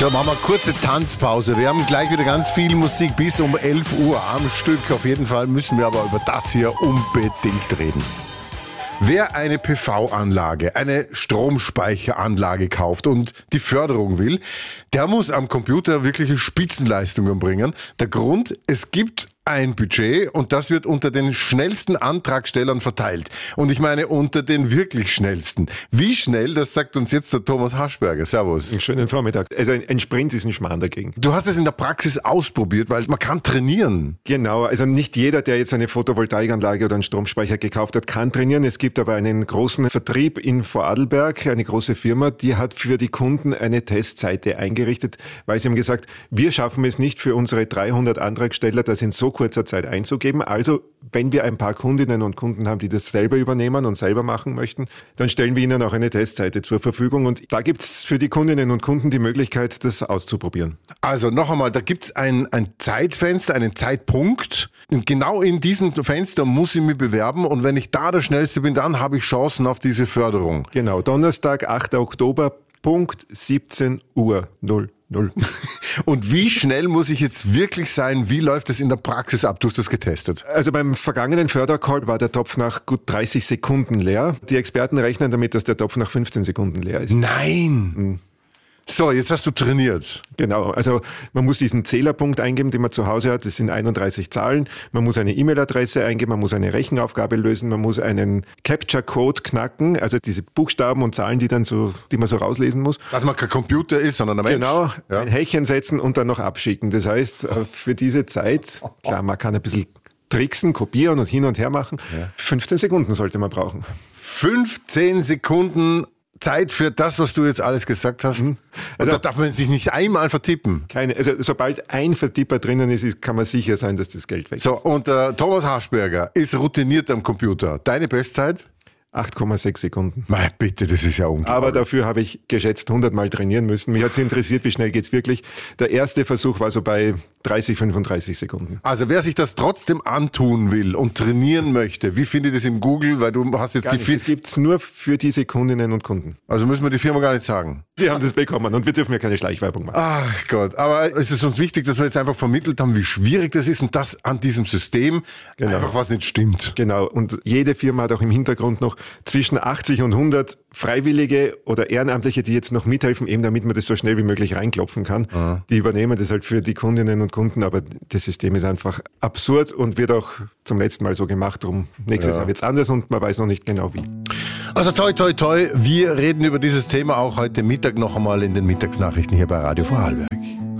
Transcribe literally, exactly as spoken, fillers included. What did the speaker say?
So, machen wir eine kurze Tanzpause. Wir haben gleich wieder ganz viel Musik bis um elf Uhr am Stück. Auf jeden Fall müssen wir aber über das hier unbedingt reden. Wer eine P V-Anlage, eine Stromspeicheranlage kauft und die Förderung will, der muss am Computer wirkliche Spitzenleistungen bringen. Der Grund, es gibt ein Budget und das wird unter den schnellsten Antragstellern verteilt. Und ich meine unter den wirklich schnellsten. Wie schnell, das sagt uns jetzt der Thomas Haschberger. Servus. Einen schönen Vormittag. Also ein Sprint ist ein Schmarrn dagegen. Du hast es in der Praxis ausprobiert, weil man kann trainieren. Genau, also nicht jeder, der jetzt eine Photovoltaikanlage oder einen Stromspeicher gekauft hat, kann trainieren. Es gibt aber einen großen Vertrieb in Vorarlberg, eine große Firma, die hat für die Kunden eine Testseite eingerichtet, weil sie haben gesagt, wir schaffen es nicht für unsere dreihundert Antragsteller, das in so kurzer Zeit einzugeben. Also wenn wir ein paar Kundinnen und Kunden haben, die das selber übernehmen und selber machen möchten, dann stellen wir ihnen auch eine Testseite zur Verfügung. Und da gibt es für die Kundinnen und Kunden die Möglichkeit, das auszuprobieren. Also noch einmal, da gibt es ein, ein Zeitfenster, einen Zeitpunkt. Und genau in diesem Fenster muss ich mich bewerben. Und wenn ich da der Schnellste bin, dann habe ich Chancen auf diese Förderung. Genau, Donnerstag, achter Oktober, Punkt siebzehn Uhr null null. Und wie schnell muss ich jetzt wirklich sein? Wie läuft das in der Praxis ab? Du hast das getestet. Also beim vergangenen Fördercall war der Topf nach gut dreißig Sekunden leer. Die Experten rechnen damit, dass der Topf nach fünfzehn Sekunden leer ist. Nein! Mhm. So, jetzt hast du trainiert. Genau, also man muss diesen Zählerpunkt eingeben, den man zu Hause hat. Das sind einunddreißig Zahlen. Man muss eine E-Mail-Adresse eingeben, man muss eine Rechenaufgabe lösen, man muss einen Captcha-Code knacken, also diese Buchstaben und Zahlen, die dann so, die man so rauslesen muss. Dass man kein Computer ist, sondern ein Mensch. Genau, ja. Ein Häkchen setzen und dann noch abschicken. Das heißt, für diese Zeit, klar, man kann ein bisschen tricksen, kopieren und hin und her machen. Ja. fünfzehn Sekunden sollte man brauchen. fünfzehn Sekunden Zeit für das, was du jetzt alles gesagt hast. Mhm. Also, da darf man sich nicht einmal vertippen. Keine, also sobald ein Vertipper drinnen ist, kann man sicher sein, dass das Geld weg ist. So, und äh, Thomas Haschberger ist routiniert am Computer. Deine Bestzeit? acht Komma sechs Sekunden. Mei, bitte, das ist ja unglaublich. Aber dafür habe ich geschätzt hundert Mal trainieren müssen. Mich hat es interessiert, wie schnell geht's wirklich. Der erste Versuch war so bei dreißig, fünfunddreißig Sekunden. Also wer sich das trotzdem antun will und trainieren möchte, wie findet es im Google? Weil du hast jetzt Gar die nicht. Firma. Das gibt's nur für diese Kundinnen und Kunden. Also müssen wir die Firma gar nicht sagen. Die haben das bekommen und wir dürfen ja keine Schleichwerbung machen. Ach Gott, aber es ist uns wichtig, dass wir jetzt einfach vermittelt haben, wie schwierig das ist und dass an diesem System genau. einfach was nicht stimmt. Genau, und jede Firma hat auch im Hintergrund noch zwischen achtzig und hundert Freiwillige oder Ehrenamtliche, die jetzt noch mithelfen, eben damit man das so schnell wie möglich reinklopfen kann. Mhm. Die übernehmen das halt für die Kundinnen und Kunden, aber das System ist einfach absurd und wird auch zum letzten Mal so gemacht. Drum nächstes ja. Jahr wird es anders und man weiß noch nicht genau wie. Also toi, toi, toi, wir reden über dieses Thema auch heute Mittag noch einmal in den Mittagsnachrichten hier bei Radio Vorarlberg.